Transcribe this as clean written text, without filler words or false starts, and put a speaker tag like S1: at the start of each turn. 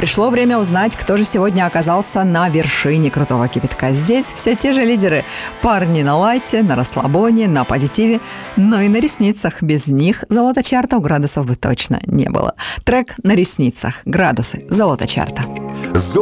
S1: Пришло время узнать, кто же сегодня оказался на вершине крутого кипятка. Здесь все те же лидеры. Парни на лайте, на расслабоне, на позитиве, но и на ресницах. Без них золота чарта у градусов бы точно не было. Трек «На ресницах». Градусы. Золото чарта.